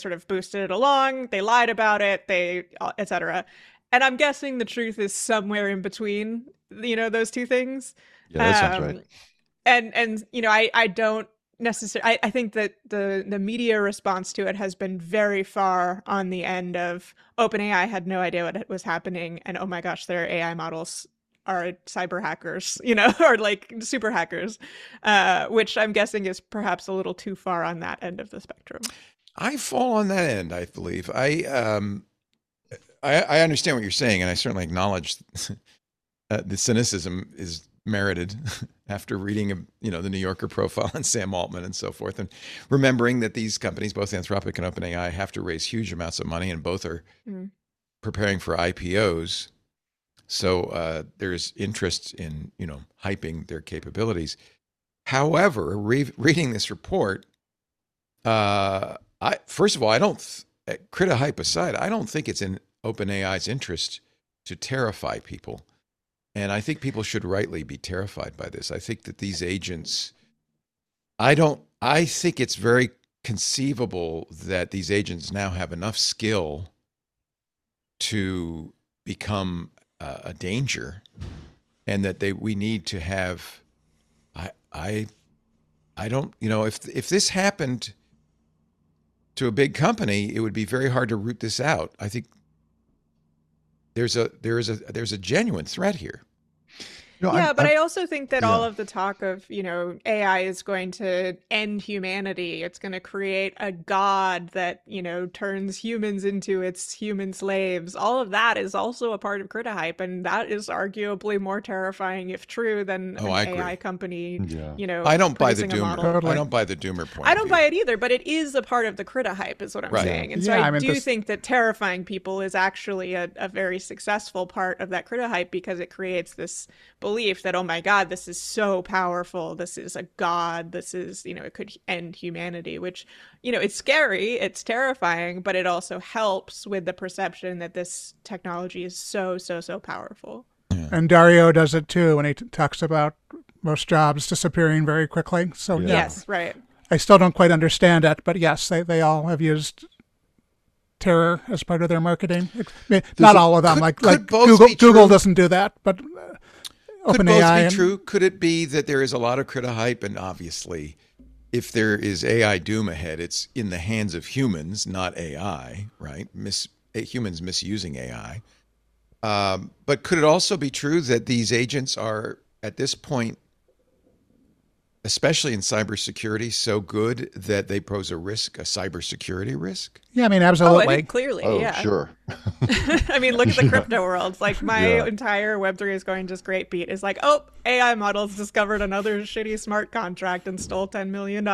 sort of boosted it along, they lied about it, they etc. And I'm guessing the truth is somewhere in between, those two things. Yeah, that sounds right. Um, and I don't necessarily. I think that the media response to it has been very far on the end of OpenAI had no idea what was happening, and oh my gosh, their AI models are cyber hackers, or like super hackers, which I'm guessing is perhaps a little too far on that end of the spectrum. I fall on that end, I believe. I understand what you're saying, and I certainly acknowledge the cynicism is merited after reading, the New Yorker profile on Sam Altman and so forth, and remembering that these companies, both Anthropic and OpenAI, have to raise huge amounts of money, and both are preparing for IPOs. So there's interest in, hyping their capabilities. However, reading this report, first of all, I don't, crit hype aside, I don't think it's in OpenAI's interest to terrify people. And I think people should rightly be terrified by this. I think that these agents, I think it's very conceivable that these agents now have enough skill to become a danger, and that we need to have, I don't, if this happened to a big company, it would be very hard to root this out. I think there's a genuine threat here. Yeah, but I also think that all yeah. of the talk of, AI is going to end humanity. It's going to create a god that, turns humans into its human slaves. All of that is also a part of Krita hype, and that is arguably more terrifying, if true, than an I agree. AI company, Yeah. I don't buy the producing a doomer. model. Totally. I don't buy the doomer point. I don't buy it either, but it is a part of the Krita hype, is what I'm Right. saying. And so Yeah, I I mean, do this- think that terrifying people is actually a very successful part of that Krita hype, because it creates this belief that, oh my God, this is so powerful. This is a god. This is, it could end humanity, which, it's scary. It's terrifying, but it also helps with the perception that this technology is so, so, so powerful. And Dario does it too when he talks about most jobs disappearing very quickly. So Yeah. Yes, right. I still don't quite understand it, but yes, they all have used terror as part of their marketing. Not all of them, could like both Google. be true? Google doesn't do that, but Could OpenAI. both be true? Could it be that there is a lot of Krita hype, and obviously, if there is AI doom ahead, it's in the hands of humans, not AI, right? Humans misusing AI. But could it also be true that these agents are, at this point, especially in cybersecurity, so good that they pose a cybersecurity risk? Yeah, I mean, Oh, I absolutely. think clearly, Oh, yeah. sure. I mean, look at the Yeah. crypto world. Like, my Yeah. entire Web3 is going just great beat is like, oh, AI models discovered another shitty smart contract and stole $10 million,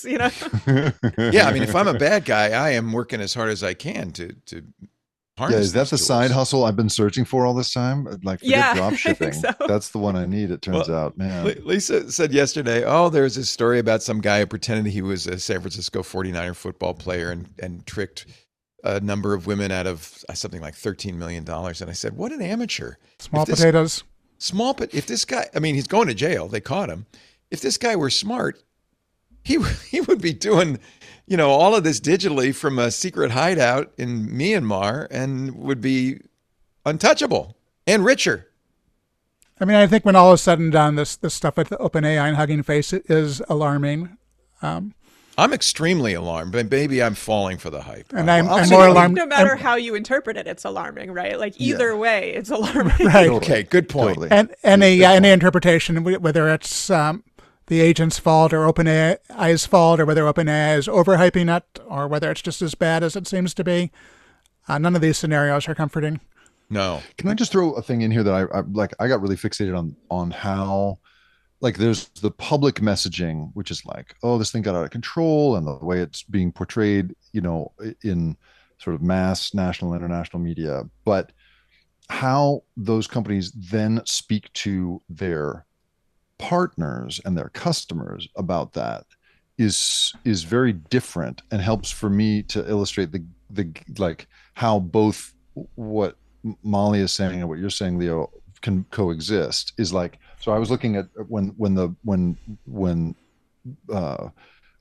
Yeah, I mean, if I'm a bad guy, I am working as hard as I can to harness. Yeah, is that these the tools. side hustle I've been searching for all this time? Like, forget Yeah, drop I think shipping. so. That's the one I need, it turns Well, out. Man. Lisa said yesterday, there's this story about some guy who pretended he was a San Francisco 49er football player and tricked a number of women out of something like $13 million. And I said, what an amateur. Small If this- potatoes. But if this guy, I mean, he's going to jail. They caught him. If this guy were smart, he would be doing, all of this digitally from a secret hideout in Myanmar and would be untouchable and richer. I mean, I think when all is said and done, this stuff with OpenAI and Hugging Face is alarming. I'm extremely alarmed, but maybe I'm falling for the hype. And I'm I mean, more I think alarmed. no matter how you interpret it, it's alarming, right? Like, either way, it's alarming. Right. Totally. Okay, good point. Totally. And any Good point. interpretation, whether it's the agent's fault or OpenAI's fault, or whether OpenAI is overhyping it, or whether it's just as bad as it seems to be, none of these scenarios are comforting. No. Can I just throw a thing in here that I got really fixated on how, like, there's the public messaging, which is like, oh, this thing got out of control, and the way it's being portrayed, in sort of mass national, international media, but how those companies then speak to their partners and their customers about that is very different, and helps for me to illustrate the like how both what Molly is saying and what you're saying, Leo, can coexist. Is like, so I was looking at when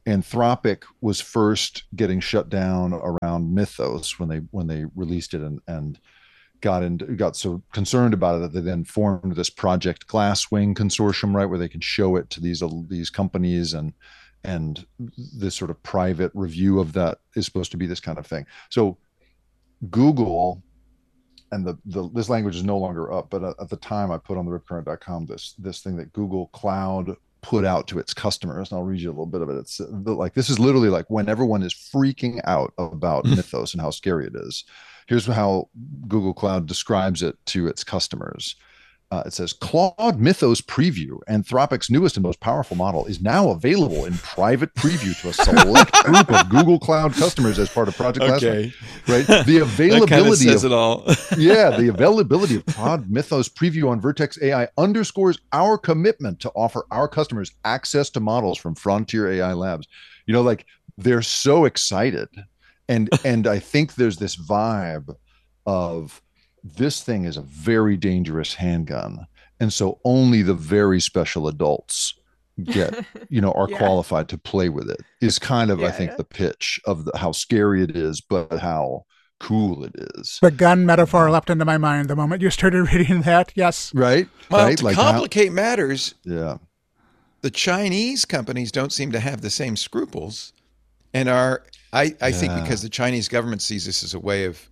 Anthropic was first getting shut down around Mythos when they released it and got so concerned about it that they then formed this Project Glasswing consortium, right, where they can show it to these companies, and this sort of private review of that is supposed to be this kind of thing. So Google, and this language is no longer up, but at the time I put on the ripcurrent.com this thing that Google Cloud put out to its customers, and I'll read you a little bit of it. It's like, this is literally like when everyone is freaking out about Mythos and how scary it is. Here's how Google Cloud describes it to its customers. It says, Claude Mythos Preview, Anthropic's newest and most powerful model, is now available in private preview to a select group of Google Cloud customers as part of Project Glasswing. Right? The availability that kind of says it all. Yeah, the availability of Claude Mythos Preview on Vertex AI underscores our commitment to offer our customers access to models from Frontier AI Labs. You know, like, they're so excited. And I think there's this vibe of, this thing is a very dangerous handgun, and so only the very special adults are qualified to play with it, is kind of, I think, the pitch of how scary it is, but how cool it is. The gun metaphor leapt into my mind the moment you started reading that. Yes. Right. Well, right? to complicate matters, the Chinese companies don't seem to have the same scruples, and I think because the Chinese government sees this as a way of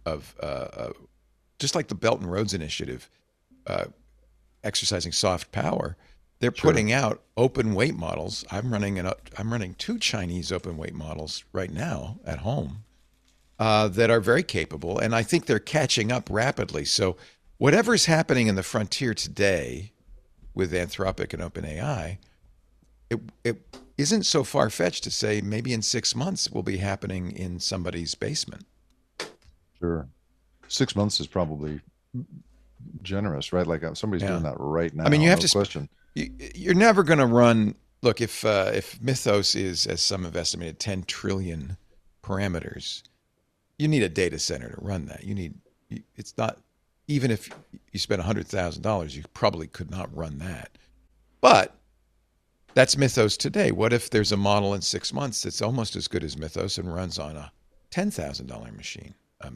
just like the Belt and Roads Initiative, exercising soft power, they're putting out open weight models. I'm running 2 Chinese open weight models right now at home that are very capable, and I think they're catching up rapidly. So whatever's happening in the frontier today with Anthropic and OpenAI, it isn't so far-fetched to say maybe in 6 months it will be happening in somebody's basement. Sure. 6 months is probably generous, right? Like, somebody's doing that right now. I mean, you have no to question. You're never going to run. Look, if Mythos is, as some have estimated, 10 trillion parameters, you need a data center to run that. It's not, even if you spend $100,000, you probably could not run that. But that's Mythos today. What if there's a model in 6 months that's almost as good as Mythos and runs on a $10,000 machine?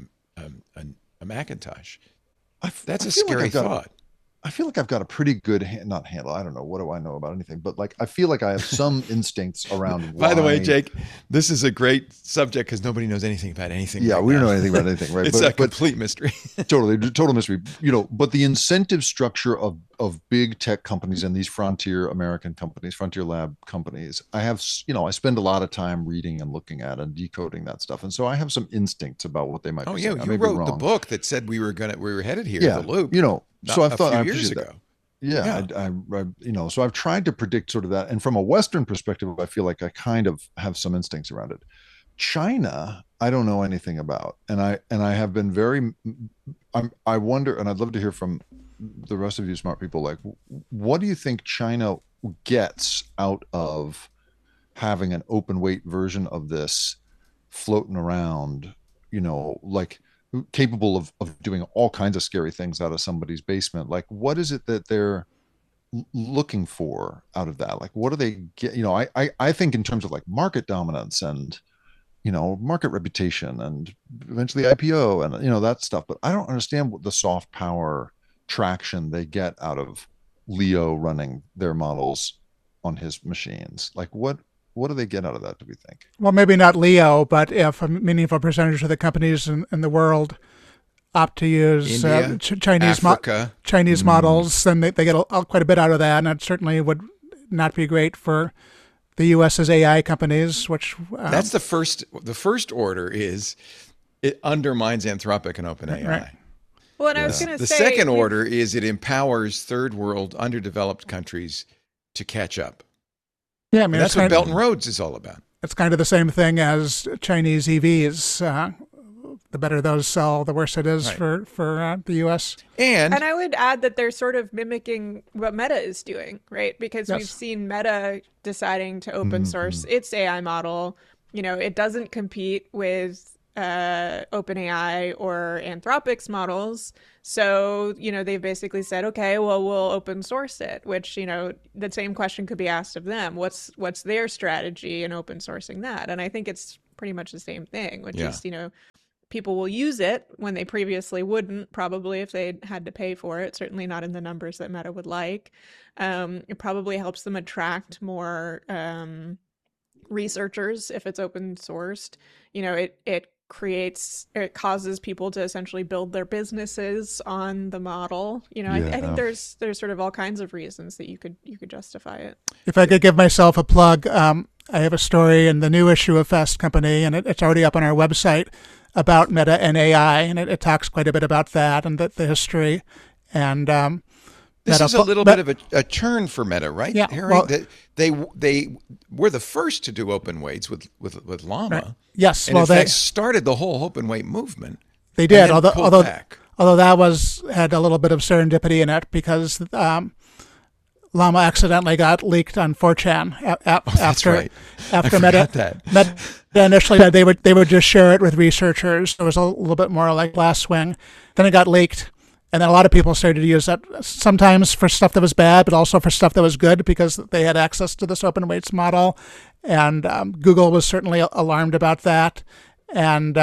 A Macintosh. That's a scary thought. I feel like I've got a pretty good not handle. I don't know. What do I know about anything? But like, I feel like I have some instincts around. By the way, Jake, this is a great subject because nobody knows anything about anything. Yeah, right we now. don't know anything about anything, right? It's a complete mystery. Total mystery. But the incentive structure of big tech companies and these frontier American companies, frontier lab companies, I spend a lot of time reading and looking at and decoding that stuff, and so I have some instincts about what they might. Oh be yeah, saying. you wrote the book that said we were headed here. Yeah, the loop. So I've thought a few years ago. Yeah. So I've tried to predict sort of that. And from a Western perspective, I feel like I kind of have some instincts around it. China, I don't know anything about. And I have been I wonder, and I'd love to hear from the rest of you smart people, like, what do you think China gets out of having an open weight version of this floating around, like, capable of doing all kinds of scary things out of somebody's basement? Like, what is it that they're looking for out of that? Like, what do they get? I think in terms of like market dominance and, market reputation and eventually IPO and, that stuff. But I don't understand what the soft power traction they get out of Leo running their models on his machines. Like, what do they get out of that, do we think? Well, maybe not Leo, but if a meaningful percentage of the companies in the world opt to use India, Chinese models, then they get quite a bit out of that, and it certainly would not be great for the U.S.'s AI companies, which... That's the first order is it undermines Anthropic and OpenAI. Right. Well, and I was going to say... The second order is it empowers third world underdeveloped countries to catch up. Yeah, I mean, that's what Belt and Roads is all about. It's kind of the same thing as Chinese EVs. The better those sell, the worse it is for the U.S. And I would add that they're sort of mimicking what Meta is doing, right? Because we've seen Meta deciding to open source its AI model. It doesn't compete with OpenAI or Anthropic's models. So, they've basically said, okay, well, we'll open source it, which, the same question could be asked of them. What's their strategy in open sourcing that? And I think it's pretty much the same thing, which is, people will use it when they previously wouldn't, probably if they had to pay for it, certainly not in the numbers that Meta would like. It probably helps them attract more researchers if it's open sourced. It causes people to essentially build their businesses on the model. I think there's sort of all kinds of reasons that you could justify it. If I could give myself a plug, I have a story in the new issue of Fast Company, and it's already up on our website, about Meta and AI, and it talks quite a bit about that and the history. And this is a little bit of a turn for Meta, right? Yeah. Harry? Well, they were the first to do open weights with Llama. Right. Yes. And they started the whole open weight movement. They did, although that had a little bit of serendipity in it, because Llama accidentally got leaked on 4chan after Meta initially said they would just share it with researchers. It was a little bit more like Glasswing. Then it got leaked, and then a lot of people started to use that, sometimes for stuff that was bad, but also for stuff that was good, because they had access to this open weights model. And Google was certainly alarmed about that. And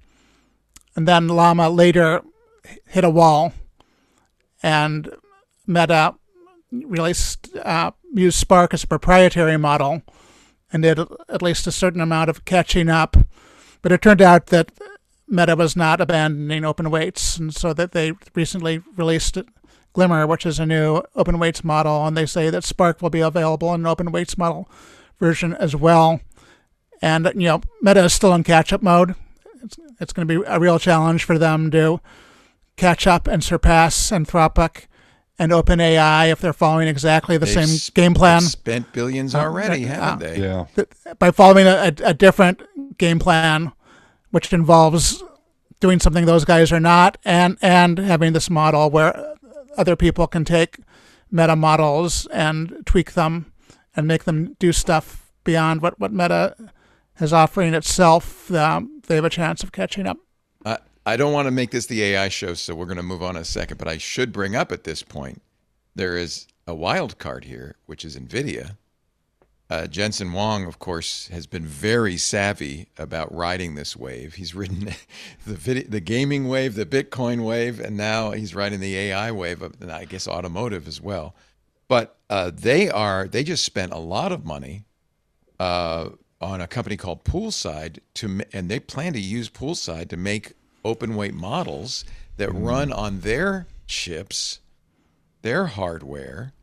then Llama later hit a wall, and Meta really used Spark as a proprietary model and did at least a certain amount of catching up. But it turned out that Meta was not abandoning open weights, and so that they recently released Glimmer, which is a new open weights model, and they say that Spark will be available in an open weights model version as well. And Meta is still in catch-up mode. It's going to be a real challenge for them to catch up and surpass Anthropic and OpenAI if they're following exactly the same game plan. They've spent billions already, haven't they? Yeah. By following a different game plan, which involves doing something those guys are not, and having this model where other people can take Meta models and tweak them and make them do stuff beyond what Meta is offering itself. They have a chance of catching up. I don't want to make this the AI show, so we're going to move on in a second, but I should bring up at this point, there is a wild card here, which is NVIDIA. Jensen Huang, of course, has been very savvy about riding this wave. He's ridden the gaming wave, the Bitcoin wave, and now he's riding the AI wave, and I guess automotive as well. But they just spent a lot of money on a company called Poolside, and they plan to use Poolside to make open weight models that run on their chips, their hardware.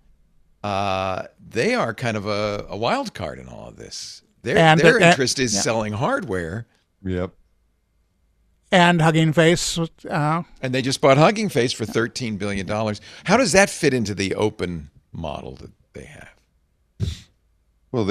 They are kind of a wild card in all of this. Their interest is selling hardware. Yep. And Hugging Face. And they just bought Hugging Face for $13 billion. How does that fit into the open model that they have? Well,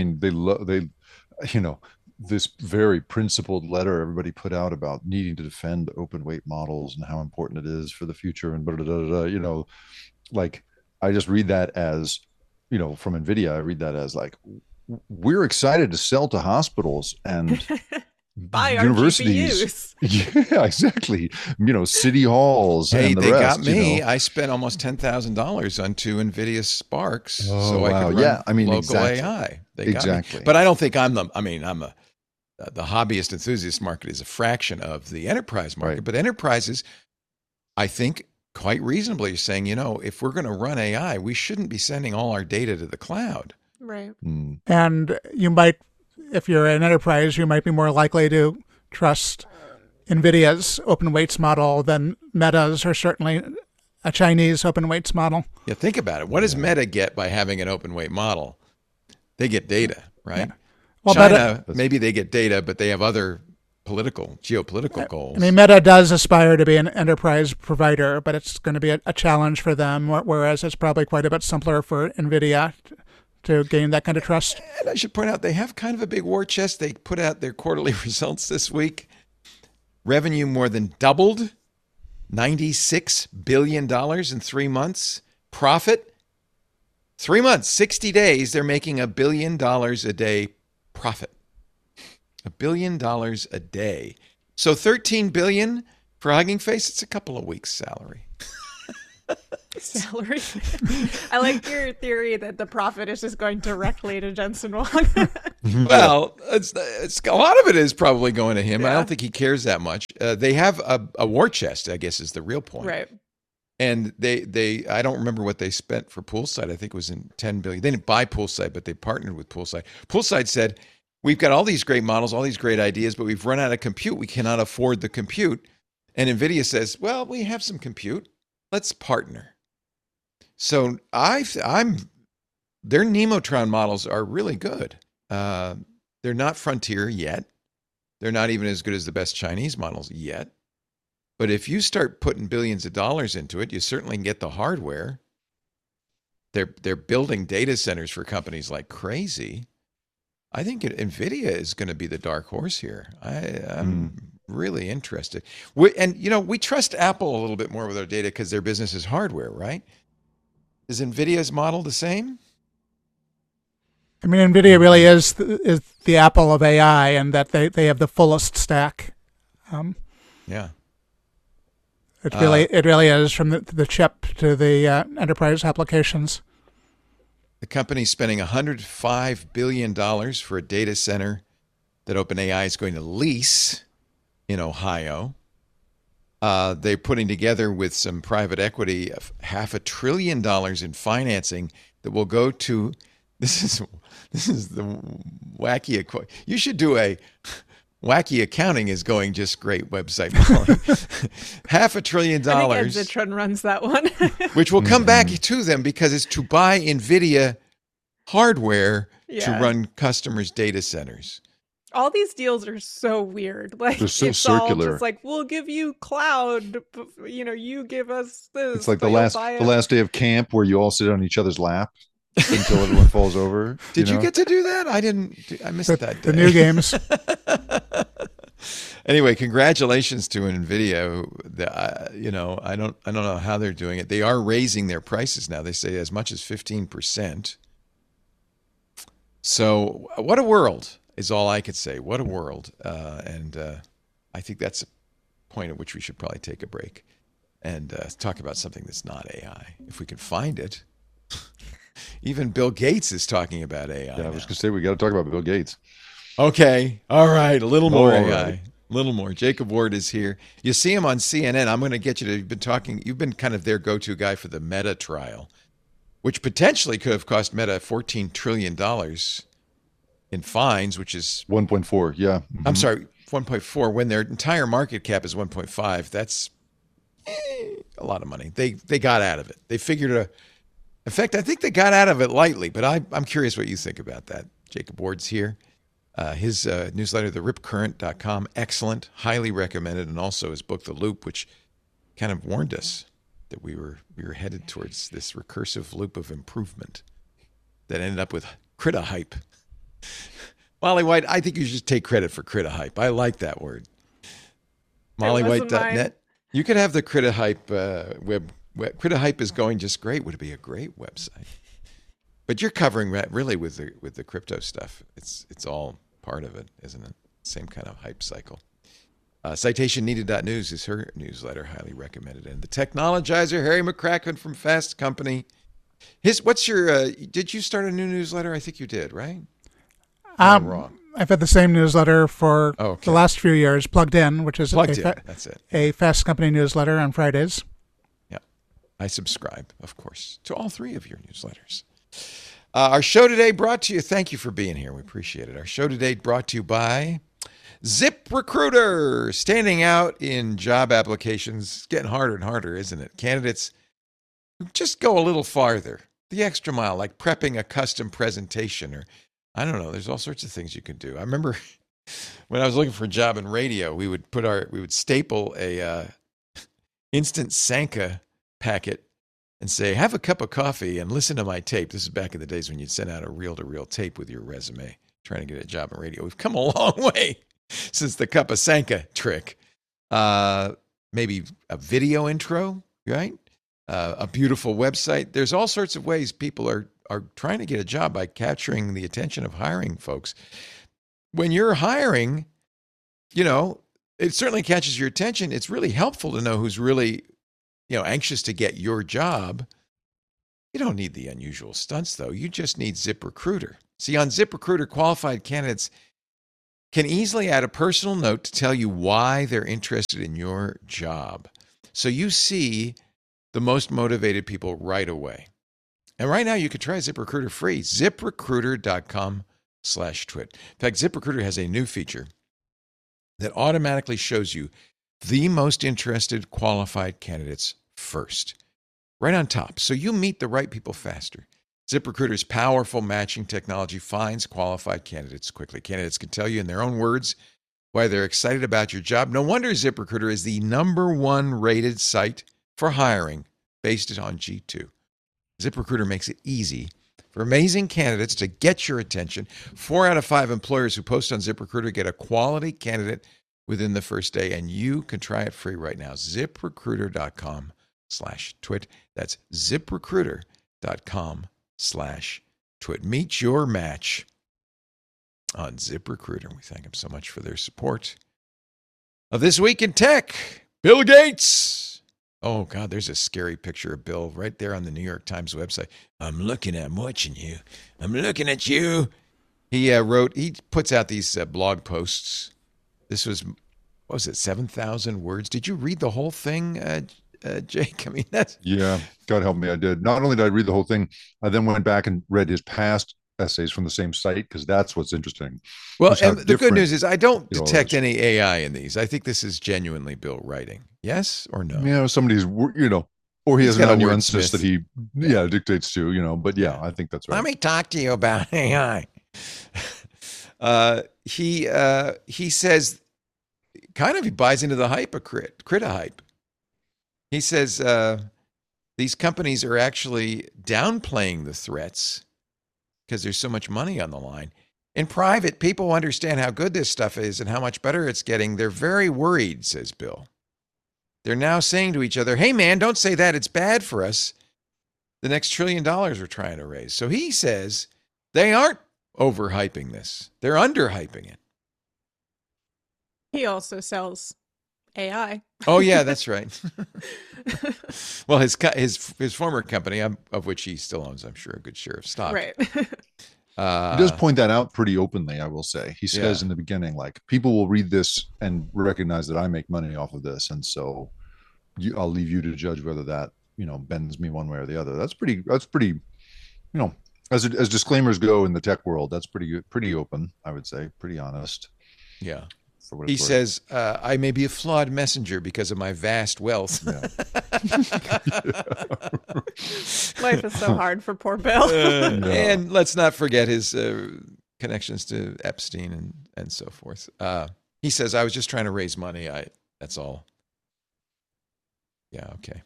this very principled letter everybody put out about needing to defend open weight models and how important it is for the future, and like I just read that as, from NVIDIA, I read that as like, we're excited to sell to hospitals and buy universities. Yeah, exactly. City halls. Hey, and the they rest, got me. I spent almost $10,000 on 2 NVIDIA Sparks, so I could run local exactly. AI. They exactly. got me. But I don't think the hobbyist enthusiast market is a fraction of the enterprise market. Right. But enterprises, I think, quite reasonably are saying, if we're going to run AI, we shouldn't be sending all our data to the cloud. Right. Mm. And you might, if you're an enterprise, you might be more likely to trust NVIDIA's open weights model than Meta's, or certainly a Chinese open weights model. Yeah, think about it. What does Meta get by having an open weight model? They get data, right? Yeah. Well, China, maybe they get data, but they have other geopolitical goals. I mean, Meta does aspire to be an enterprise provider, but it's going to be a challenge for them, whereas it's probably quite a bit simpler for NVIDIA to gain that kind of trust. And I should point out, they have kind of a big war chest. They put out their quarterly results this week. Revenue more than doubled, $96 billion in 3 months. Profit, 3 months, 60 days, they're making $1 billion a day profit. $1 billion a day. So 13 billion for Hugging Face, it's a couple of weeks' salary. Salary. I like your theory that the profit is just going directly to Jensen Huang. Well, it's a lot of it is probably going to him. Yeah. I don't think he cares that much. They have a war chest, I guess, is the real point. Right. And they I don't remember what they spent for Poolside. I think it was in 10 billion. They didn't buy Poolside, but they partnered with Poolside. Poolside said, we've got all these great models, all these great ideas, but we've run out of compute. We cannot afford the compute. And NVIDIA says, well, we have some compute. Let's partner. So their Nemotron models are really good. They're not frontier yet. They're not even as good as the best Chinese models yet. But if you start putting billions of dollars into it, you certainly can get the hardware. They're building data centers for companies like crazy. I think NVIDIA is going to be the dark horse here. I'm really interested. We trust Apple a little bit more with our data because their business is hardware, right? Is NVIDIA's model the same? I mean, NVIDIA really is the Apple of AI, and that they have the fullest stack. Yeah. It really is, from the chip to the enterprise applications. The company's spending $105 billion for a data center that OpenAI is going to lease in Ohio. They're putting together with some private equity $500 billion in financing that will go to. This is the wacky. You should do a wacky accounting is going just great website. $500 billion. I think Ed Zitron runs that one. Which will come back to them because it's to buy NVIDIA hardware to run customers' data centers. All these deals are so weird. Like, they're so it's circular. all just like, we'll give you cloud. You give us this. It's like the last day of camp where you all sit on each other's lap until everyone falls over. Did you get to do that? I didn't. I missed that day. The new games. Anyway, congratulations to NVIDIA. I don't know how they're doing it. They are raising their prices now. They say as much as 15%. So what a world is all I could say. What a world. And I think that's a point at which we should probably take a break and talk about something that's not AI, if we can find it. Even Bill Gates is talking about AI. Yeah, I was going to say, we got to talk about Bill Gates. Okay. All right. A little more AI. Right. A little more. Jacob Ward is here. You see him on CNN. I'm going to get you to, you've been kind of their go-to guy for the Meta trial, which potentially could have cost Meta $14 trillion in fines, which is 1.4. Yeah. I'm sorry, 1.4. When their entire market cap is 1.5, that's a lot of money. They got out of it. They figured in fact, I think they got out of it lightly, but I'm curious what you think about that. Jacob Ward's here. His newsletter, theripcurrent.com, excellent, highly recommended, and also his book, The Loop, which kind of warned us that we were headed towards this recursive loop of improvement that ended up with Critahype. Molly White, I think you should take credit for Critahype. I like that word. MollyWhite.net. You could have the Critahype web. Critahype is going just great. Would be a great website. But you're covering that really with the crypto stuff. It's all part of it, isn't it? Same kind of hype cycle. CitationNeeded.news is her newsletter, highly recommended. And the Technologizer, Harry McCracken from Fast Company. What's your? Did you start a new newsletter? I think you did, right? I'm wrong. I've had the same newsletter for the last few years. Plugged In, which is That's it. A Fast Company newsletter on Fridays. Yeah, I subscribe, of course, to all three of your newsletters. Our show today brought to you. Thank you for being here. We appreciate it. Our show today brought to you by ZipRecruiter. Standing out in job applications. It's getting harder and harder, isn't it? Candidates who just go a little farther, the extra mile, like prepping a custom presentation, or I don't know. There's all sorts of things you can do. I remember when I was looking for a job in radio, we would staple a instant Sanka packet and say, have a cup of coffee and listen to my tape. This is back in the days when you'd send out a reel-to-reel tape with your resume, trying to get a job in radio. We've come a long way since the cup of Sanka trick. Maybe a video intro, right? A beautiful website. There's all sorts of ways people are trying to get a job by capturing the attention of hiring folks. When you're hiring, it certainly catches your attention. It's really helpful to know who's really, anxious to get your job. You don't need the unusual stunts, though. You just need ZipRecruiter. See, on ZipRecruiter, qualified candidates can easily add a personal note to tell you why they're interested in your job. So you see the most motivated people right away. And right now you can try ZipRecruiter free. ZipRecruiter.com/twit. In fact, ZipRecruiter has a new feature that automatically shows you the most interested qualified candidates first, right on top. So you meet the right people faster. ZipRecruiter's powerful matching technology finds qualified candidates quickly. Candidates can tell you in their own words why they're excited about your job. No wonder ZipRecruiter is the #1 rated site for hiring based on G2. ZipRecruiter makes it easy for amazing candidates to get your attention. 4 out of 5 employers who post on ZipRecruiter get a quality candidate within the first day, and you can try it free right now. ZipRecruiter.com/twit. That's ZipRecruiter.com/twit. Meet your match on ZipRecruiter. We thank them so much for their support of This Week in Tech. Bill Gates. Oh, God, there's a scary picture of Bill right there on the New York Times website. I'm watching you. I'm looking at you. He puts out these blog posts. This was, what was it, 7,000 words? Did you read the whole thing, Jake? I mean, that's... Yeah, God help me, I did. Not only did I read the whole thing, I then went back and read his past essays from the same site, because that's what's interesting. Well, and the good news is I don't detect any AI in these. I think this is genuinely Bill writing. Yes or no? Somebody's, or he has an amanuensis that he dictates to, but I think that's right. Let me talk to you about AI. He says, kind of, he buys into the hype, critter hype. He says these companies are actually downplaying the threats because there's so much money on the line. In private, people understand how good this stuff is and how much better it's getting. They're very worried, says Bill. They're now saying to each other, hey, man, don't say that. It's bad for us. The next $1 trillion we're trying to raise. So he says they aren't overhyping this. They're underhyping it. He also sells AI. Oh, yeah, that's right. Well, his former company, of which he still owns, I'm sure, a good share of stock. Right. He does point that out pretty openly, I will say. He says in the beginning, like, people will read this and recognize that I make money off of this. And so I'll leave you to judge whether that, bends me one way or the other. That's pretty, as disclaimers go in the tech world, that's pretty open, I would say, pretty honest. Yeah. He says, I may be a flawed messenger because of my vast wealth. Yeah. Life is so hard for poor Bill. And let's not forget his connections to Epstein and so forth. He says, I was just trying to raise money. That's all. Yeah, okay.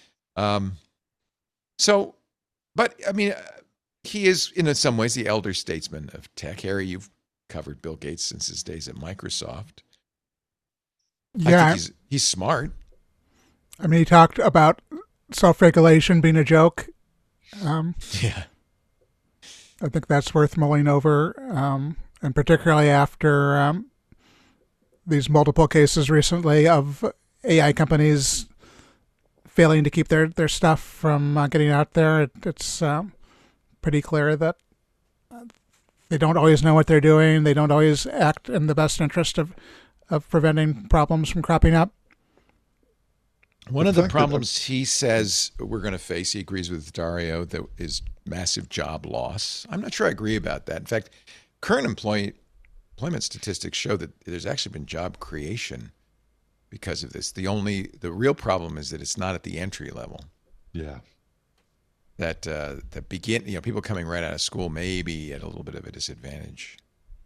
But I mean, he is in some ways the elder statesman of tech. Harry, you've covered Bill Gates since his days at Microsoft. Yeah, I think he's smart. I mean, he talked about self-regulation being a joke. Yeah, I think that's worth mulling over, and particularly after these multiple cases recently of AI companies failing to keep their stuff from getting out there. It's pretty clear that they don't always know what they're doing. They don't always act in the best interest of preventing problems from cropping up. One of the problems he says we're going to face, he agrees with Dario, that is massive job loss. I'm not sure I agree about that. In fact, current employment statistics show that there's actually been job creation because of this. The real problem is that it's not at the entry level. Yeah. That people coming right out of school may be at a little bit of a disadvantage.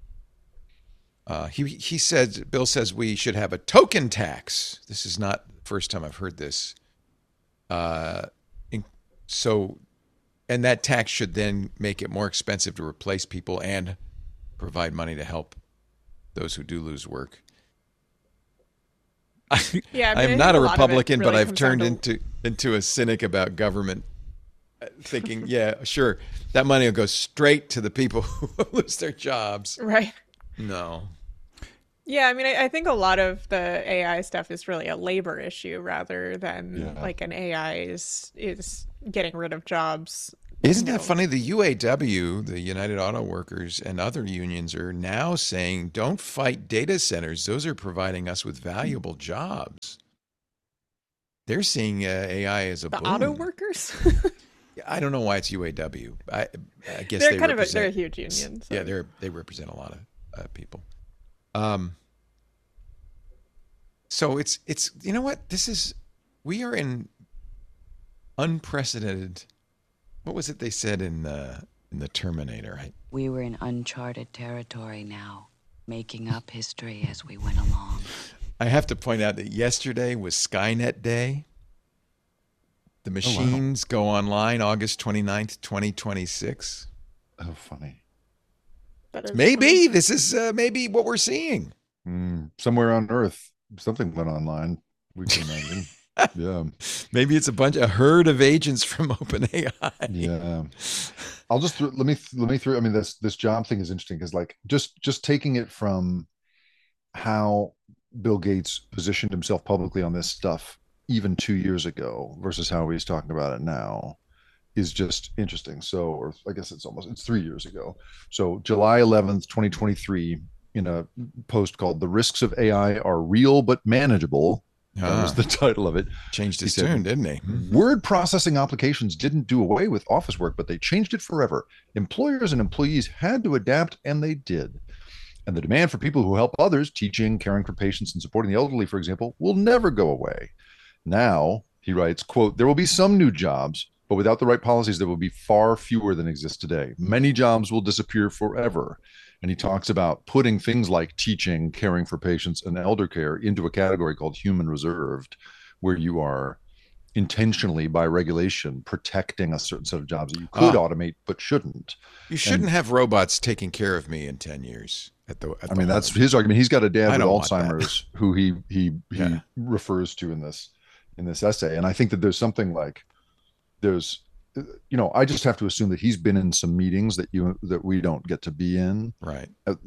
Bill says we should have a token tax. This is not the first time I've heard this. And that tax should then make it more expensive to replace people and provide money to help those who do lose work. Yeah, I'm not a Republican, but I've turned into a cynic about government, thinking, yeah, sure, that money will go straight to the people who lose their jobs. Right. No. Yeah, I mean, I think a lot of the AI stuff is really a labor issue rather than like an AI is getting rid of jobs. Isn't that funny? The UAW, the United Auto Workers, and other unions are now saying, don't fight data centers. Those are providing us with valuable jobs. They're seeing AI as a boon. The auto workers? I don't know why it's UAW. I guess they're kind of they're a huge union. So. Yeah, they represent a lot of people. So it's you know what? We are in unprecedented. What was it they said in the Terminator? Right? We were in uncharted territory now, making up history as we went along. I have to point out that yesterday was Skynet Day. The machines go online August 29th, 2026. Oh, funny. Maybe this is maybe what we're seeing. Somewhere on Earth, something went online. We can imagine. Yeah. Maybe it's a herd of agents from OpenAI. Yeah. I'll just let me through. I mean, this job thing is interesting because, like, just taking it from how Bill Gates positioned himself publicly on this stuff even 2 years ago versus how he's talking about it now is just interesting. So, or I guess it's 3 years ago. So July 11th, 2023, in a post called "The Risks of AI Are Real but Manageable." That was the title of it. Changed his tune, didn't he? Word processing applications didn't do away with office work, but they changed it forever. Employers and employees had to adapt, and they did. And the demand for people who help others, teaching, caring for patients, and supporting the elderly, for example, will never go away. Now, he writes, quote, there will be some new jobs, but without the right policies, there will be far fewer than exist today. Many jobs will disappear forever. And he talks about putting things like teaching, caring for patients, and elder care into a category called human reserved, where you are intentionally, by regulation, protecting a certain set of jobs that you could automate but shouldn't. You shouldn't have robots taking care of me in 10 years. I mean, that's his argument. He's got a dad with Alzheimer's who he refers to in this essay. And I think that there's something like I just have to assume that he's been in some meetings that we don't get to be in, right?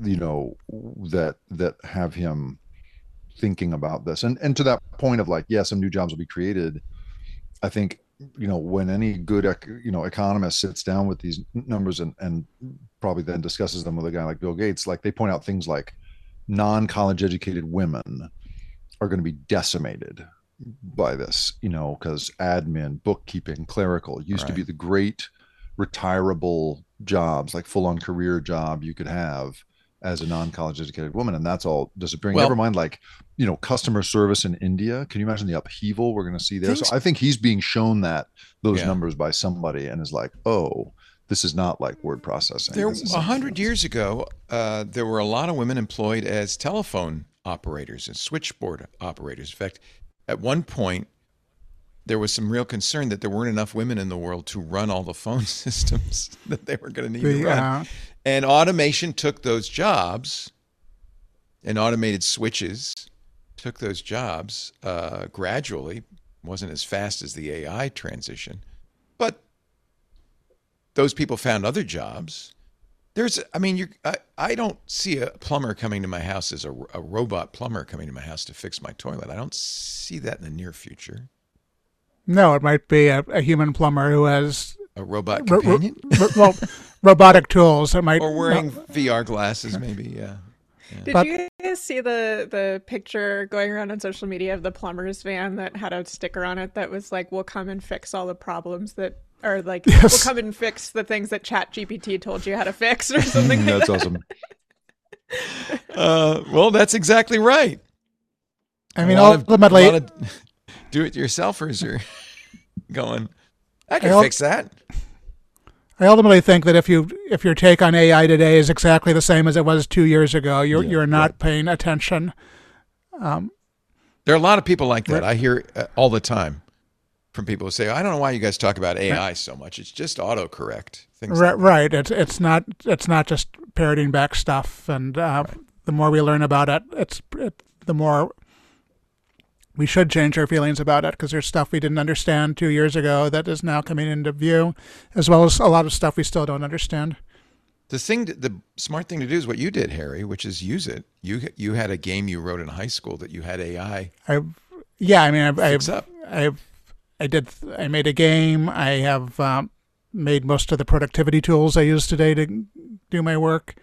That have him thinking about this, and to that point of like, some new jobs will be created. I think when any good economist sits down with these numbers and probably then discusses them with a guy like Bill Gates, like they point out things like non-college educated women are going to be decimated by this, because admin, bookkeeping, clerical used to be the great retirable jobs, like full-on career job you could have as a non-college educated woman, and that's all disappearing. Never mind, like, customer service in India. Can you imagine the upheaval we're going to see there? So I think he's being shown those numbers by somebody and is like, oh, this is not like word processing. 100 years ago, there were a lot of women employed as telephone operators and switchboard operators. In fact, at one point, there was some real concern that there weren't enough women in the world to run all the phone systems that they were going to need to run. And automation took those jobs, and automated switches took those jobs gradually. It wasn't as fast as the AI transition, but those people found other jobs. I don't see a plumber coming to my house as a robot plumber coming to my house to fix my toilet. I don't see that in the near future. No, it might be a human plumber who has a robot companion. Robotic tools. It might, or wearing VR glasses, maybe. Yeah. Did you guys see the picture going around on social media of the plumber's van that had a sticker on it that was like, "We'll come and fix all the problems that." Or like, we'll come and fix the things that ChatGPT told you how to fix, or something. That's awesome. Well, that's exactly right. I mean, ultimately, a lot of do-it-yourselfers are going, I can fix that. I ultimately think that if your take on AI today is exactly the same as it was 2 years ago, you're not paying attention. There are a lot of people like that. I hear all the time from people who say, I don't know why you guys talk about AI so much. It's just autocorrect. Things right. It's not just parroting back stuff, and the more we learn about it, the more we should change our feelings about it, because there's stuff we didn't understand 2 years ago that is now coming into view, as well as a lot of stuff we still don't understand. The smart thing to do is what you did, Harry, which is use it. You had a game you wrote in high school that you had AI. Fix up. I made a game. I have made most of the productivity tools I use today to do my work.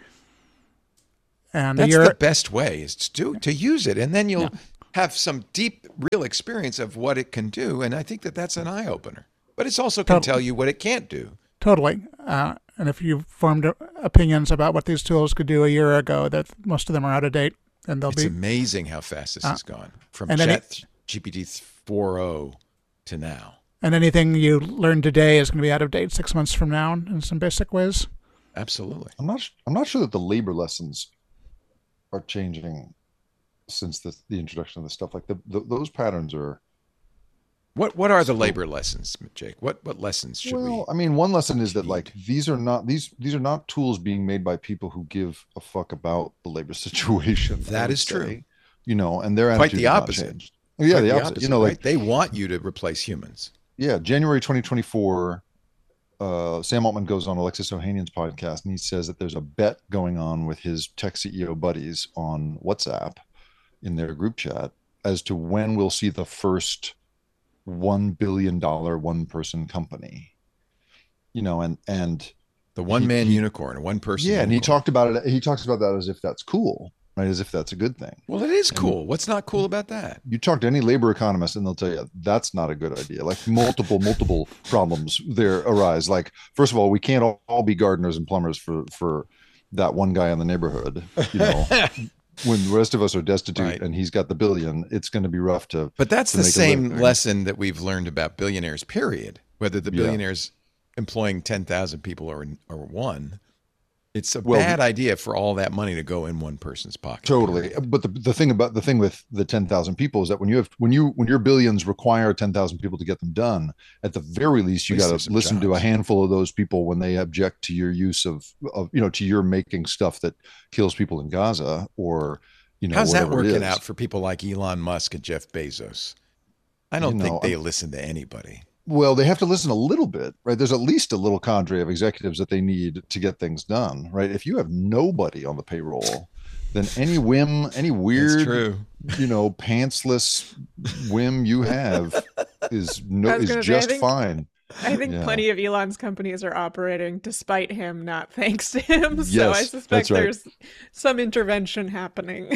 And that's the best way is to use it, and then you'll have some deep, real experience of what it can do. And I think that's an eye opener. But it also can tell you what it can't do. Totally. And if you formed opinions about what these tools could do a year ago, that most of them are out of date, and it's amazing how fast this has gone from ChatGPT 4.0 to now. And anything you learn today is going to be out of date 6 months from now in some basic ways. Absolutely. I'm not sure that the labor lessons are changing since the introduction of this stuff. Like those patterns are. What are the labor lessons, Jake? What lessons should we? Well, I mean, one lesson is that like these are not tools being made by people who give a fuck about the labor situation. That is true. And their quite the opposite. Yeah, the opposite. Right? They want you to replace humans. Yeah, January 2024. Sam Altman goes on Alexis Ohanian's podcast and he says that there's a bet going on with his tech CEO buddies on WhatsApp in their group chat as to when we'll see the first $1 billion one-person company. And the one-man unicorn, one person. Yeah, unicorn. And he talked about it. He talks about that as if that's cool, right? As if that's a good thing. Well, it is cool. What's not cool about that? You talk to any labor economist and they'll tell you that's not a good idea. Like multiple problems there arise. Like, first of all, we can't all be gardeners and plumbers for that one guy in the neighborhood, when the rest of us are destitute and he's got the billion, it's going to be rough to. But that's the same lesson that we've learned about billionaires, period. Whether the billionaires employing 10,000 people or one, it's a bad idea for all that money to go in one person's pocket. Totally. But the thing with the 10,000 people is that when your billions require 10,000 people to get them done, at the very least you got to listen to a handful of those people when they object to your use of to your making stuff that kills people in Gaza or how's that working out for people like Elon Musk and Jeff Bezos? I don't think they listen to anybody. Well, they have to listen a little bit, right? There's at least a little cadre of executives that they need to get things done, right? If you have nobody on the payroll, then any whim, any weird, pantsless whim you have is just fine. I think plenty of Elon's companies are operating despite him, not thanks to him. So I suspect there's some intervention happening.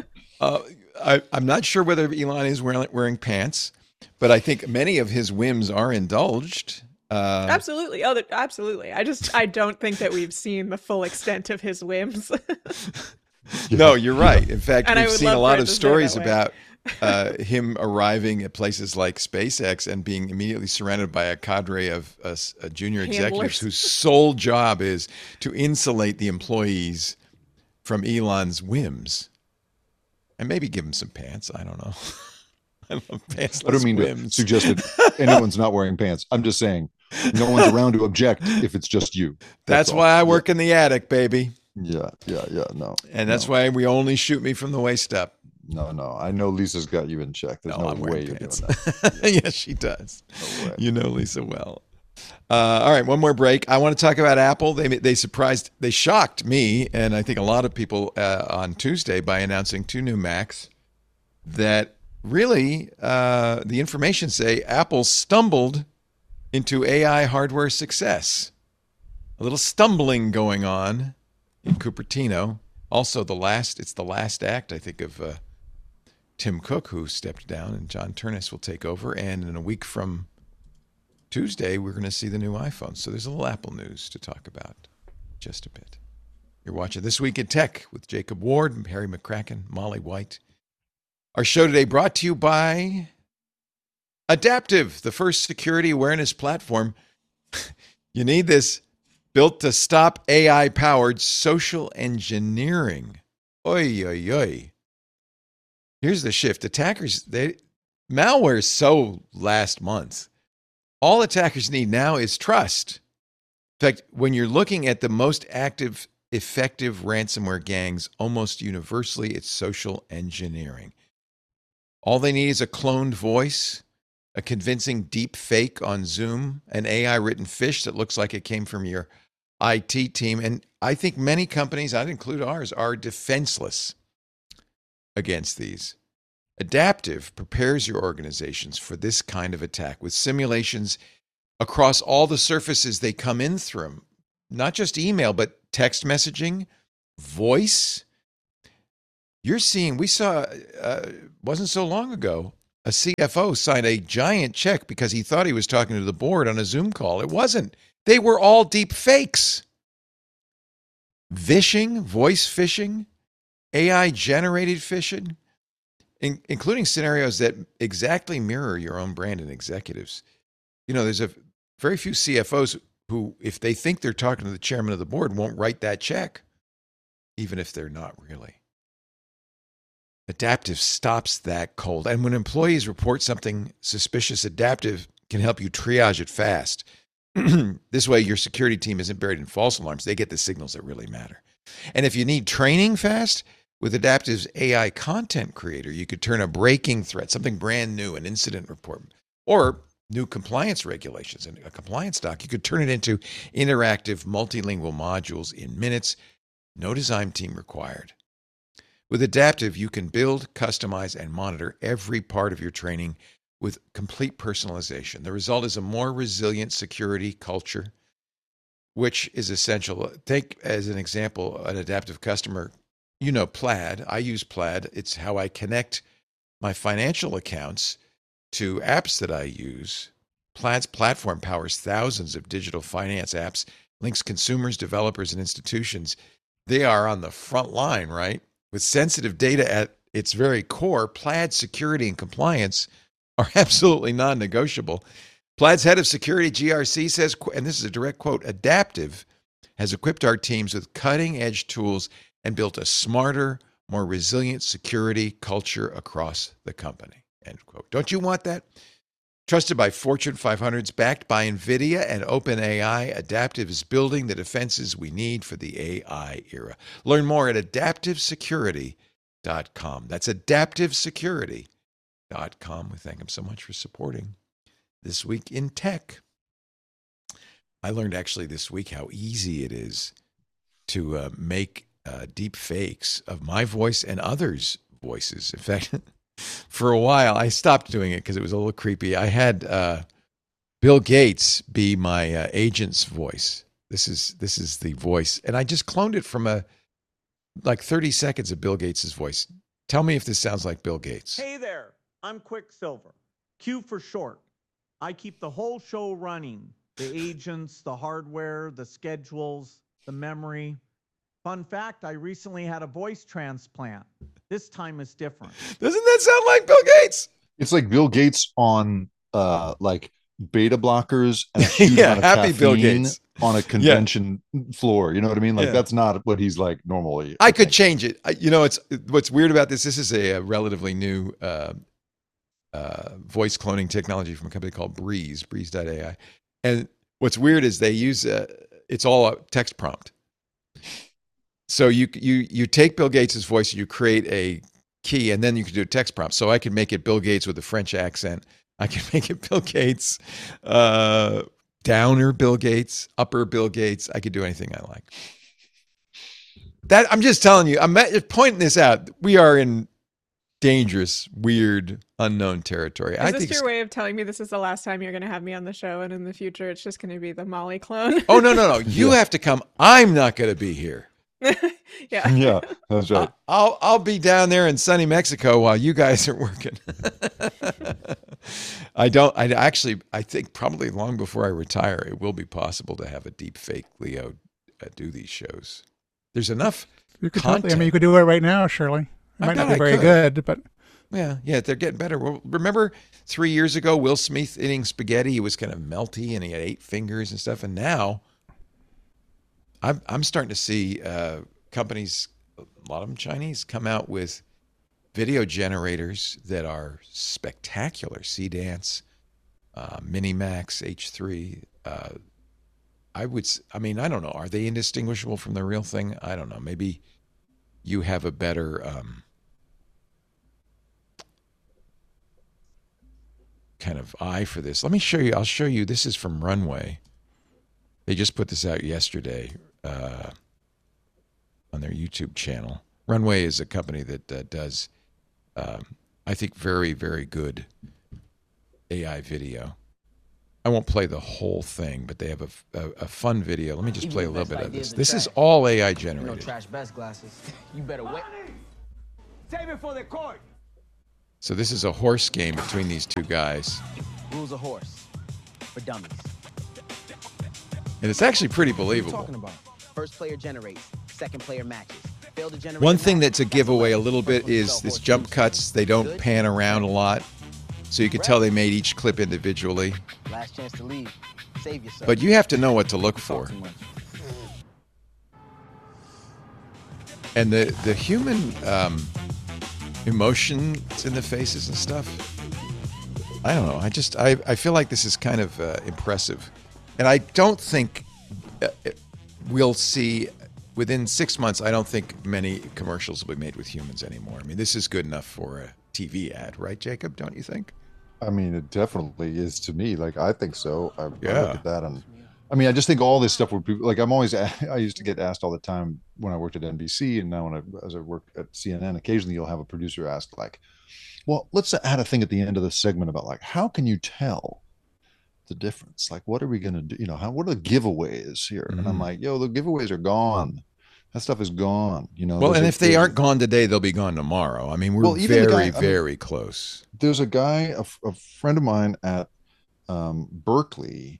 I'm not sure whether Elon is wearing pants. But I think many of his whims are indulged. Absolutely. Absolutely. I don't think that we've seen the full extent of his whims. No, you're right. In fact, we've seen a lot of stories about him arriving at places like SpaceX and being immediately surrounded by a cadre of junior executives whose sole job is to insulate the employees from Elon's whims. And maybe give him some pants. I don't know. I don't mean to suggest that anyone's not wearing pants. I'm just saying no one's around to object if it's just you. That's why I work in the attic, baby. Yeah. No. And that's why we only shoot me from the waist up. No. I know Lisa's got you in check. There's no way you're doing that. Yes, she does. No way. You know Lisa well. All right, one more break. I want to talk about Apple. They shocked me, and I think a lot of people on Tuesday by announcing 2 new Macs that really, the information say Apple stumbled into AI hardware success. A little stumbling going on in Cupertino. Also, it's the last act, I think, of Tim Cook, who stepped down, and John Turnus will take over. And in a week from Tuesday, we're going to see the new iPhone. So there's a little Apple news to talk about, just a bit. You're watching This Week in Tech with Jacob Ward, Harry McCracken, Molly White. Our show today brought to you by Adaptive, the first security awareness platform. You need this, built to stop AI-powered social engineering. Oy, oy, oy. Here's the shift. Attackers, malware is so last month. All attackers need now is trust. In fact, when you're looking at the most active, effective ransomware gangs, almost universally, it's social engineering. All they need is a cloned voice, a convincing deep fake on Zoom, an AI-written fish that looks like it came from your IT team. And I think many companies, I'd include ours, are defenseless against these. Adaptive prepares your organizations for this kind of attack with simulations across all the surfaces they come in through, not just email, but text messaging, voice. You're seeing, we saw, wasn't so long ago, a CFO signed a giant check because he thought he was talking to the board on a Zoom call. It wasn't. They were all deep fakes. Vishing, voice phishing, AI-generated phishing, including scenarios that exactly mirror your own brand and executives. There's a very few CFOs who, if they think they're talking to the chairman of the board, won't write that check, even if they're not really. Adaptive stops that cold. And when employees report something suspicious, Adaptive can help you triage it fast. This way, your security team isn't buried in false alarms. They get the signals that really matter. And if you need training fast, with Adaptive's AI content creator, you could turn a breaking threat, something brand new, an incident report, or new compliance regulations and a compliance doc, you could turn it into interactive multilingual modules in minutes. No design team required. With Adaptive, you can build, customize, and monitor every part of your training with complete personalization. The result is a more resilient security culture, which is essential. Take as an example, an Adaptive customer, Plaid. I use Plaid. It's how I connect my financial accounts to apps that I use. Plaid's platform powers thousands of digital finance apps, links consumers, developers, and institutions. They are on the front line, right? With sensitive data at its very core, Plaid's security and compliance are absolutely non-negotiable. Plaid's head of security, GRC, says, and this is a direct quote, Adaptive has equipped our teams with cutting-edge tools and built a smarter, more resilient security culture across the company, end quote. Don't you want that? Trusted by Fortune 500s, backed by NVIDIA and OpenAI, Adaptive is building the defenses we need for the AI era. Learn more at adaptivesecurity.com. That's adaptivesecurity.com. We thank them so much for supporting This Week in Tech. I learned actually this week how easy it is to make deep fakes of my voice and others' voices. In fact, for a while, I stopped doing it because it was a little creepy. I had Bill Gates be my agent's voice. This is the voice, and I just cloned it from 30 seconds of Bill Gates' voice. Tell me if this sounds like Bill Gates. Hey there, I'm Quicksilver. Q for short. I keep the whole show running. The agents, the hardware, the schedules, the memory. Fun fact, I recently had a voice transplant. This time is different. Doesn't that sound like Bill Gates? It's like Bill Gates on beta blockers and a huge amount of happy Bill Gates on a convention floor. You know what I mean? That's not what he's like normally. I could change it. It's what's weird about this. This is a relatively new voice cloning technology from a company called Breeze.ai. And what's weird is they use it's all a text prompt. So you take Bill Gates' voice, you create a key, and then you can do a text prompt. So I can make it Bill Gates with a French accent. I can make it Bill Gates, downer Bill Gates, upper Bill Gates. I could do anything I like. That I'm just telling you. I'm pointing this out. We are in dangerous, weird, unknown territory. Is this your way of telling me this is the last time you're going to have me on the show, and in the future it's just going to be the Molly clone? Oh no! You have to come. I'm not going to be here. Yeah, that's right. I'll be down there in sunny Mexico while you guys are working. I think probably long before I retire, it will be possible to have a deep fake Leo do these shows. There's enough content. You could do it right now, Shirley. It might not be very good, but yeah, they're getting better. Well, remember 3 years ago, Will Smith eating spaghetti? He was kind of melty and he had 8 fingers and stuff. And now I'm starting to see companies, a lot of them Chinese, come out with video generators that are spectacular. Cdance, Minimax, H3. I don't know. Are they indistinguishable from the real thing? I don't know. Maybe you have a better kind of eye for this. Let me show you. I'll show you. This is from Runway. They just put this out yesterday. on their YouTube channel. Runway is a company that does, I think, very, very good AI video. I won't play the whole thing, but they have a fun video. Let me just play a little bit of this. This is all AI generated. Trash best glasses. You better wait. Save it for the court. So this is a horse game between these two guys. Rules of horse for dummies. And it's actually pretty What are you believable. talking about? First player generates, second player matches. Fail to generate One a thing match, that's a giveaway a little bit is this jump cuts. They don't pan around a lot. So you can tell they made each clip individually. Last chance to leave. Save yourself. But you have to know what to look Talk for. too much. And the human emotions in the faces and stuff, I don't know. I feel like this is kind of impressive. And I don't think we'll see, within 6 months, I don't think many commercials will be made with humans anymore. I mean, this is good enough for a TV ad, right, Jacob? Don't you think? I mean, it definitely is to me. Like, I think so. I look Yeah. at that, and I mean, I just think all this stuff would be like, I used to get asked all the time when I worked at NBC, and now as I work at CNN, occasionally you'll have a producer ask like, well, let's add a thing at the end of the segment about like, how can you tell the difference? Like, what are we going to do? What are the giveaways here? And I'm like, yo, the giveaways are gone. That stuff is gone. Well, and if they aren't gone today, they'll be gone tomorrow. I mean, we're very close. There's a guy, a friend of mine at Berkeley,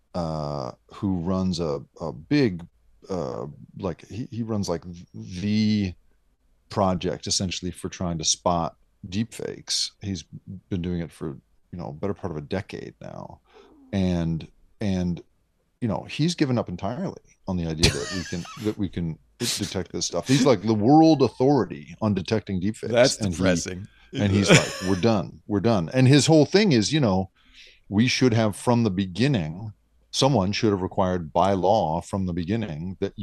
who runs a big, like he runs like the project essentially for trying to spot deepfakes. He's been doing it for better part of a decade now, and he's given up entirely on the idea that we can detect this stuff. He's like the world authority on detecting deepfakes. That's depressing. And he's like, we're done. And his whole thing is, we should have from the beginning, someone should have required by law from the beginning that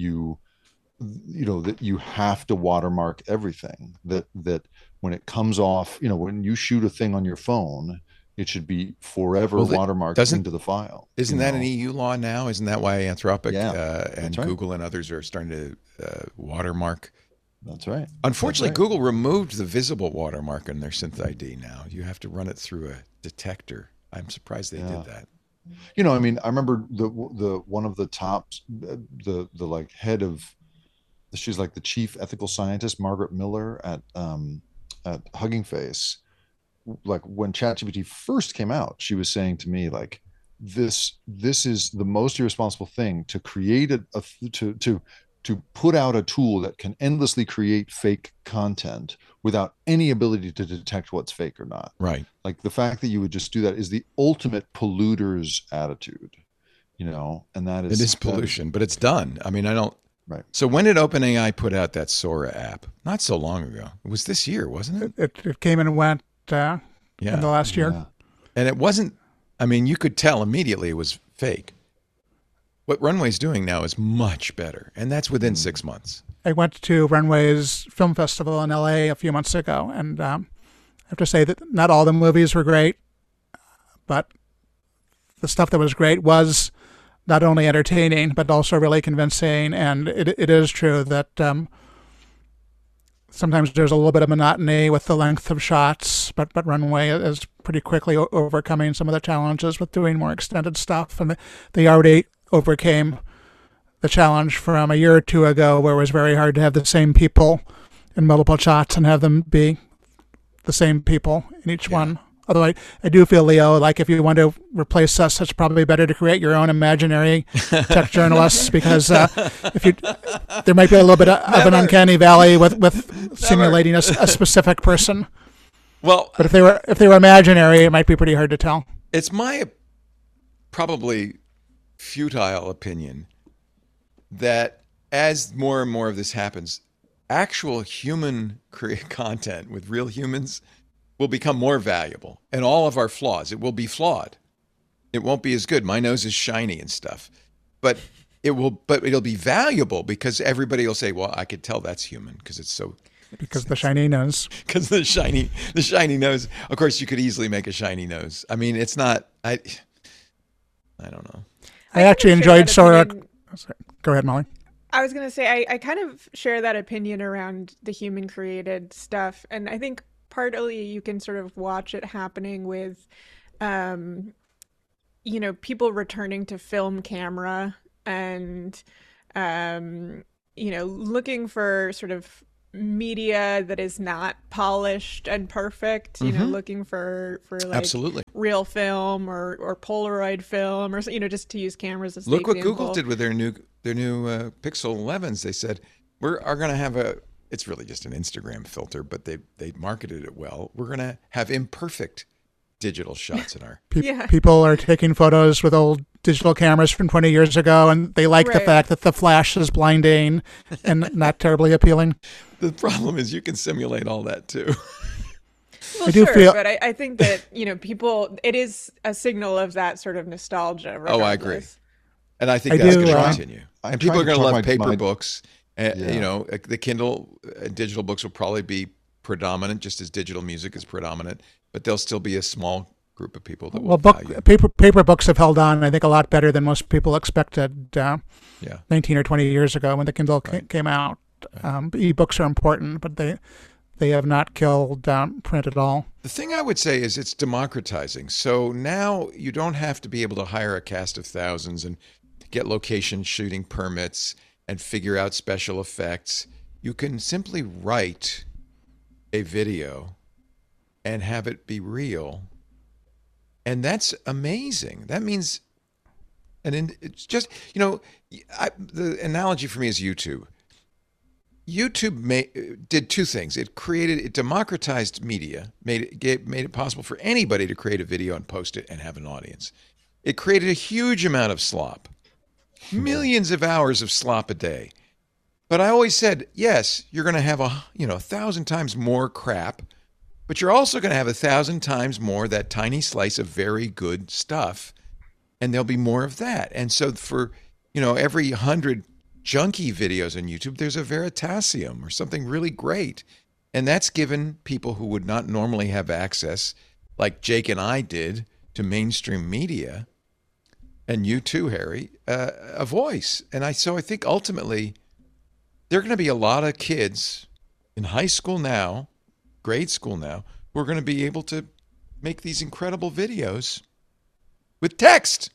that you have to watermark everything, that when it comes off, when you shoot a thing on your phone, it should be forever watermarked into the file. Isn't that an EU law now? Isn't that why Anthropic and right. Google and others are starting to watermark? That's right. Unfortunately, That's right. Google removed the visible watermark in their Synth ID now. You have to run it through a detector. I'm surprised they did that. I mean, I remember the one of the tops, the like head of, she's like the chief ethical scientist, Margaret Miller at Hugging Face. Like when ChatGPT first came out, she was saying to me like, this is the most irresponsible thing to create to put out a tool that can endlessly create fake content without any ability to detect what's fake or not. Right. Like the fact that you would just do that is the ultimate polluter's attitude, and that is. It is pollution, but it's done. I mean, I don't. Right. So when did OpenAI put out that Sora app? Not so long ago. It was this year, wasn't it? It came and went in the last year. Yeah. And it wasn't, I mean, you could tell immediately it was fake. What Runway's doing now is much better, and that's within 6 months. I went to Runway's film festival in LA a few months ago, and I have to say that not all the movies were great, but the stuff that was great was not only entertaining, but also really convincing. And it is true that sometimes there's a little bit of monotony with the length of shots, but Runway is pretty quickly overcoming some of the challenges with doing more extended stuff. And they already overcame the challenge from a year or two ago where it was very hard to have the same people in multiple shots and have them be the same people in each one. Although I do feel, Leo, like if you want to replace us, it's probably better to create your own imaginary tech journalists because there might be a little bit of an uncanny valley with simulating a specific person. Well, but if they were imaginary, it might be pretty hard to tell. It's my probably futile opinion that as more and more of this happens, actual human content with real humans will become more valuable, and all of our flaws, it will be flawed. It won't be as good. My nose is shiny and stuff, but it'll be valuable because everybody will say, well, I could tell that's human because it's so. Because the shiny nose. Because the shiny nose. Of course, you could easily make a shiny nose. I mean, it's not, I don't know. I actually enjoyed Sora. Go ahead, Molly. I was going to say, I kind of share that opinion around the human created stuff. And I think partly you can sort of watch it happening with, um, people returning to film camera and, um, looking for sort of media that is not polished and perfect, looking for like Absolutely. real film or Polaroid film or, just to use cameras as the Look what example. Google did with their new Pixel 11s. They said, we're going to have it's really just an Instagram filter, but they marketed it well. We're going to have imperfect digital shots in our... People are taking photos with old digital cameras from 20 years ago, and they like the fact that the flash is blinding and not terribly appealing. The problem is you can simulate all that too. Well, sure, but I think that, people, it is a signal of that sort of nostalgia. Regardless. Oh, I agree. And I think that's going to continue. And people are going to love paper books. The Kindle digital books will probably be predominant, just as digital music is predominant, but there'll still be a small group of people that will value. Paper books have held on, I think, a lot better than most people expected 19 or 20 years ago when the Kindle came out. E-books are important, but they have not killed print at all. The thing I would say is it's democratizing. So now you don't have to be able to hire a cast of thousands and get location shooting permits and figure out special effects. You can simply write a video and have it be real. And that's amazing. That means, it's just, the analogy for me is YouTube. YouTube did two things. It democratized media, made it possible for anybody to create a video and post it and have an audience. It created a huge amount of slop, millions of hours of slop a day. But I always said, yes, you're going to have 1,000 times more crap, but you're also going to have 1,000 times more that tiny slice of very good stuff, and there'll be more of that. And so for every 100 junky videos on YouTube, there's a Veritasium or something really great. And that's given people who would not normally have access, like Jake and I did, to mainstream media, and you too, Harry, a voice. And so I think ultimately there are going to be a lot of kids in high school now, grade school now, who are going to be able to make these incredible videos with text.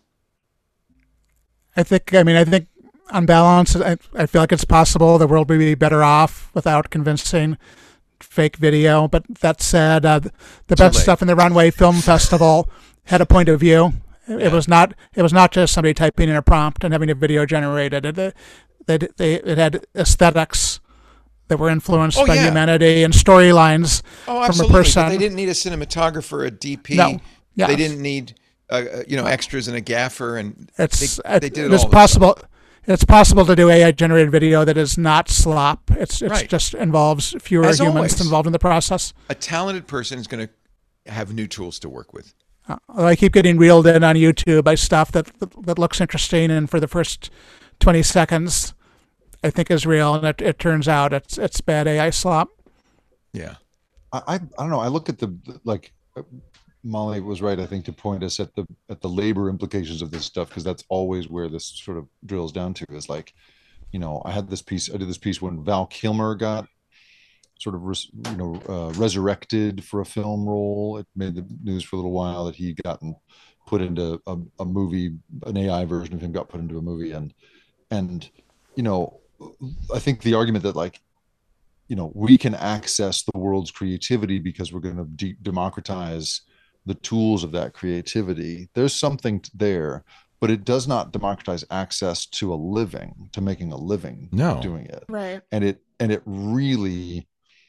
I think on balance, I feel like it's possible the world would be better off without convincing fake video. But that said, the best stuff in the Runway Film Festival had a point of view. It was not just somebody typing in a prompt and having a video generated. It had aesthetics that were influenced by humanity and storylines from a person. But they didn't need a cinematographer, a DP. No. Yes. They didn't need extras and a gaffer, and they did it it's all possible. It's possible to do AI generated video that is not slop. It's just involves fewer As humans always, involved in the process. A talented person is going to have new tools to work with. I keep getting reeled in on YouTube by stuff that looks interesting, and for the first 20 seconds, I think is real, and it turns out it's bad AI slop. Yeah, I don't know. I look at Molly was right, I think, to point us at the labor implications of this stuff, because that's always where this sort of drills down to. Is like, I did this piece when Val Kilmer got sort of resurrected for a film role. It made the news for a little while that he gotten put into a movie, an AI version of him got put into a movie, and I think the argument that we can access the world's creativity because we're going to democratize the tools of that creativity. There's something there, but it does not democratize access to making a living doing it. Right. And it really,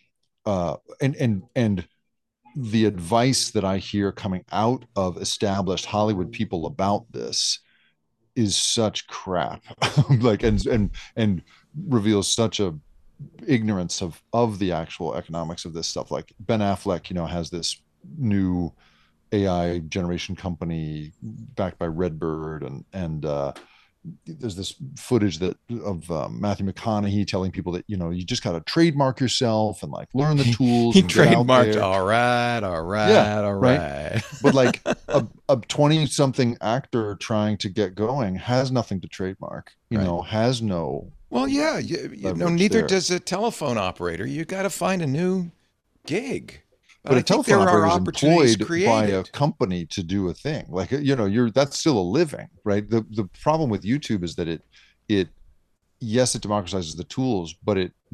and the advice that I hear coming out of established Hollywood people about this is such crap, and reveals such a ignorance of the actual economics of this stuff. Like Ben Affleck, has this new AI generation company backed by Redbird, and there's this footage of Matthew McConaughey telling people that you just got to trademark yourself and learn the tools. He trademarked. All right. But a 20-something actor trying to get going has nothing to trademark. Has no Well, yeah, neither there. does a telephone operator. You got to find a new gig. But I a think telephone there are operator is opportunities employed by a created. company to do a thing. Like, that's still a living, right? The problem with YouTube is that it yes, it democratizes the tools, but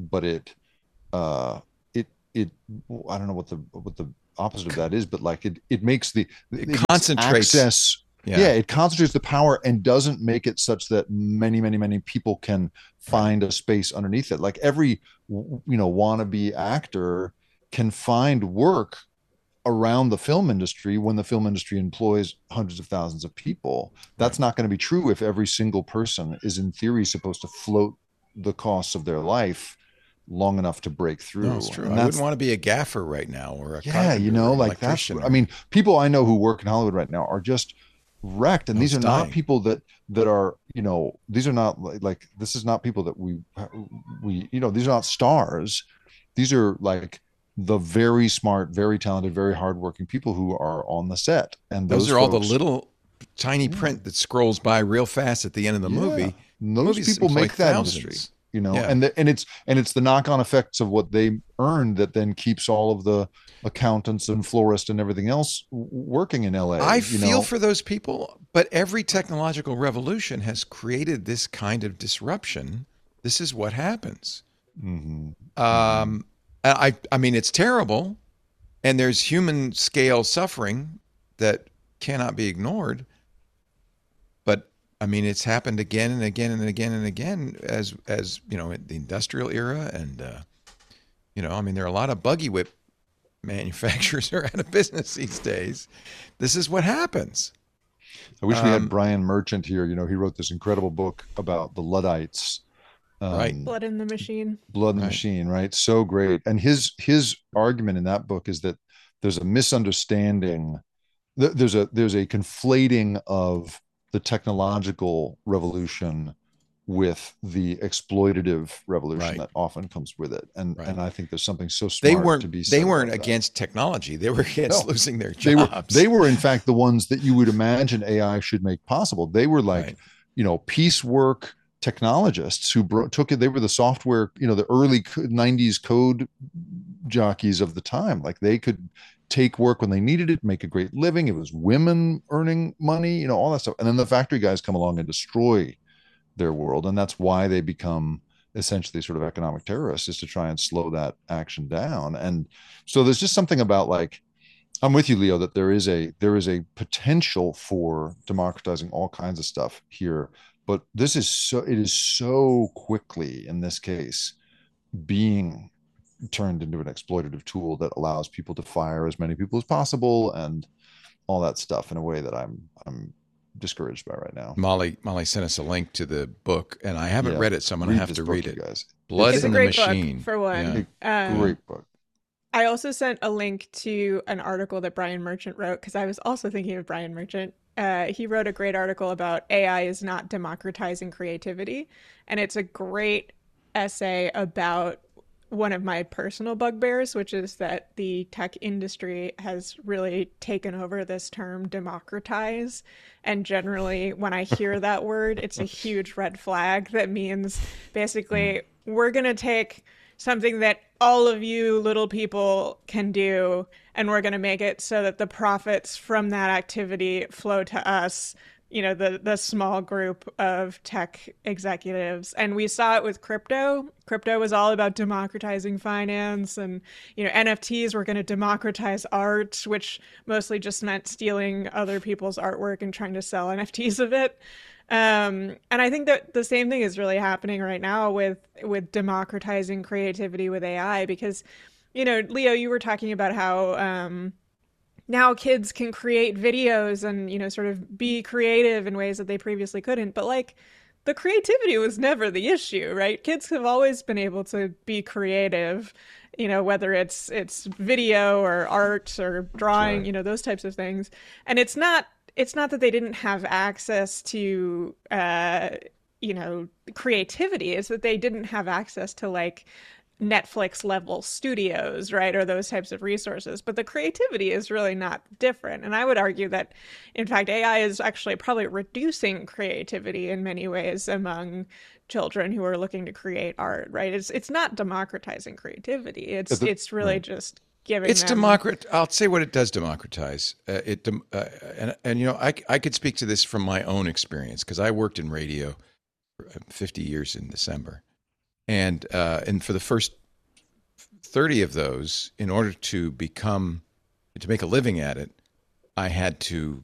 uh it I don't know what the opposite of that is, but like it makes It it makes concentrates. access. Yeah. Yeah, it concentrates the power and doesn't make it such that many people can find a space underneath it. Like every wannabe actor can find work around the film industry when the film industry employs hundreds of thousands of people. That's not going to be true if every single person is in theory supposed to float the costs of their life long enough to break through. No, it's true. And I wouldn't want to be a gaffer right now or a carpenter or an like that's, electrician. I mean, people I know who work in Hollywood right now are just wrecked. And these are not people that are, these are not like, this is not people that we, these are not stars. These are like the very smart, very talented, very hardworking people who are on the set. And those are all the little tiny print that scrolls by real fast at the end of the movie. Those people make that industry, and it's the knock-on effects of what they earn that then keeps all of the accountants and florists and everything else working in LA. I feel for those people, but every technological revolution has created this kind of disruption. This is what happens. Mm-hmm. I mean, it's terrible, and there's human scale suffering that cannot be ignored. But I mean, it's happened again and again and again and again as in the industrial era, and I mean, there are a lot of buggy whip manufacturers are out of business these days. This is what happens. I wish we had Brian Merchant here. He wrote this incredible book about the Luddites. Right. Blood in the Machine. Blood in the Machine, right? So great. And his argument in that book is that there's a misunderstanding. There's a conflating of the technological revolution with the exploitative revolution that often comes with it. And I think there's something so smart to be said. They weren't against technology. They were against losing their jobs. They were in fact the ones that you would imagine AI should make possible. They were like, piecework technologists who took it. They were the software, the early 90s code jockeys of the time. Like they could take work when they needed it, make a great living. It was women earning money, all that stuff. And then the factory guys come along and destroy their world. And that's why they become essentially sort of economic terrorists, is to try and slow that action down. And so there's just something about like, I'm with you, Leo, that there is a potential for democratizing all kinds of stuff here. But it is so quickly in this case being turned into an exploitative tool that allows people to fire as many people as possible and all that stuff in a way that I'm discouraged by right now. Molly sent us a link to the book, and I haven't read it, so I'm going to have to read it. Guys. Blood in the Machine. It's a Machine. great book, for one. Great book. I also sent a link to an article that Brian Merchant wrote, because I was also thinking of Brian Merchant. He wrote a great article about AI is not democratizing creativity. And it's a great essay about one of my personal bugbears, which is that the tech industry has really taken over this term democratize. And generally, when I hear that word, it's a huge red flag that means basically we're going to take something that all of you little people can do, and we're going to make it so that the profits from that activity flow to us, the small group of tech executives. And we saw it with crypto. Crypto was all about democratizing finance, and NFTs were going to democratize art, which mostly just meant stealing other people's artwork and trying to sell NFTs of it. And I think that the same thing is really happening right now with democratizing creativity with AI, because, Leo, you were talking about how now kids can create videos and, sort of be creative in ways that they previously couldn't. But like, the creativity was never the issue, right? Kids have always been able to be creative, whether it's video or art or drawing, those types of things. And it's not that they didn't have access to, creativity. It's that they didn't have access to like Netflix level studios, right? Or those types of resources. But the creativity is really not different. And I would argue that, in fact, AI is actually probably reducing creativity in many ways among children who are looking to create art, right? It's not democratizing creativity. It's really just giving them... I'll say what it does democratize. And you know, I could speak to this from my own experience because I worked in radio for 50 years in December. And for the first 30 of those, in order to make a living at it, I had to